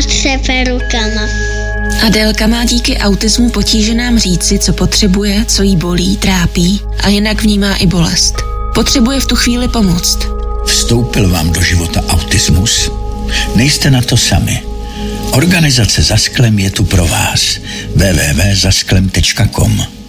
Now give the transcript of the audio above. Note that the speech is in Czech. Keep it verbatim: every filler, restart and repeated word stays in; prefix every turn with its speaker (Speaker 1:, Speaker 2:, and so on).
Speaker 1: třepe rukama.
Speaker 2: Adélka má díky autismu potíže nám říci, co potřebuje, co jí bolí, trápí a jinak vnímá i bolest. Potřebuje v tu chvíli pomoct.
Speaker 3: Vstoupil vám do života autismus? Nejste na to sami. Organizace Za sklem je tu pro vás. w w w tečka za sklem tečka com